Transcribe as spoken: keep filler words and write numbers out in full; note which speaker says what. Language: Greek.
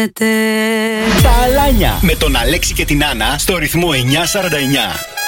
Speaker 1: Τα Αλάνια με τον Αλέξη και την Άννα στο ρυθμό εννιά σαράντα εννιά.